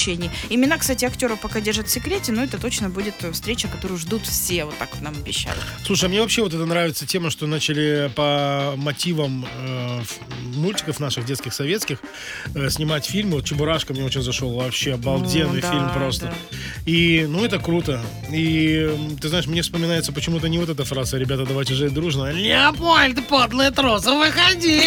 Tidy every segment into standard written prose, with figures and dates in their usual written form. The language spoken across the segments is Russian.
приключений. Имена, кстати, актеров пока держат в секрете, но это точно будет встреча, которую ждут все, вот так нам обещают. Слушай, а мне вообще вот это нравится тема, что начали по мотивам мультиков наших детских советских снимать фильмы. Вот «Чебурашка» мне очень зашел, вообще обалденный фильм просто. Да. И, ну, это круто. И, ты знаешь, мне вспоминается почему-то не вот эта фраза: «Ребята, давайте жить дружно». «Леопольд, подлая троса, выходи!»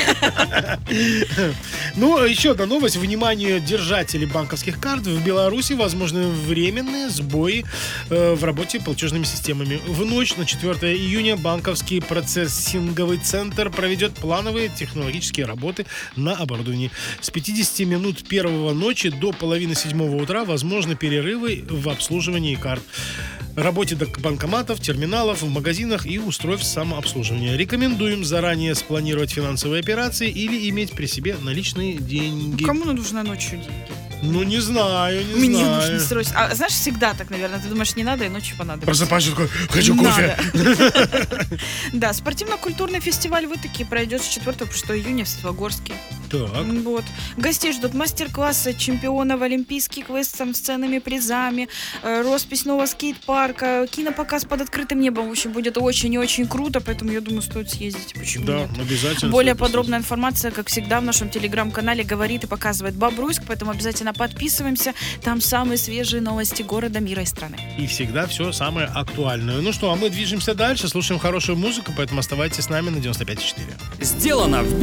Ну, еще одна новость. Внимание держателей банковских карт: в Беларуси возможны временные сбои в работе платежными системами. В ночь на 4 июня банковский процессинговый центр проведет плановые технологические работы на оборудовании. С 50 минут первого ночи до половины 7 утра возможны перерывы в обслуживании карт, работе банкоматов, терминалов, в магазинах и устройств самообслуживания. Рекомендуем заранее спланировать финансовые операции или иметь при себе наличные деньги. Кому нужно ночью деньги? Ну, не знаю, не Мне знаю. нужно срочно. А знаешь, всегда так, наверное. Ты думаешь, не надо, и ночью понадобится. Просыпаешься такой: хочу кофе. Да, спортивно-культурный фестиваль «Вытоки» пройдет с 4 по 6 июня в Светлогорске. Так. Вот. Гостей ждут мастер-классы чемпионов, олимпийский квест с ценными призами, роспись нового скейт-парка, кинопоказ под открытым небом. В общем, будет очень и очень круто, поэтому, я думаю, стоит съездить. Почему Да, нет? обязательно. Более подробная информация, как всегда, в нашем телеграм-канале говорит и показывает Бобруйск, поэтому обязательно подписываемся. Там самые свежие новости города, мира и страны. И всегда все самое актуальное. Ну что, а мы движемся дальше, слушаем хорошую музыку, поэтому оставайтесь с нами на 95.4. Сделано в